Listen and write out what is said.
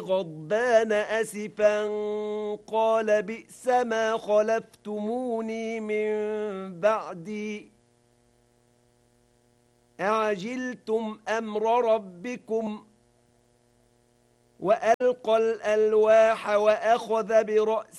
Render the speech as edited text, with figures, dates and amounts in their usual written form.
غضبان أسفا قال بئس ما خلفتموني من بعدي أعجلتم أمر ربكم وألقى الألواح وأخذ برأس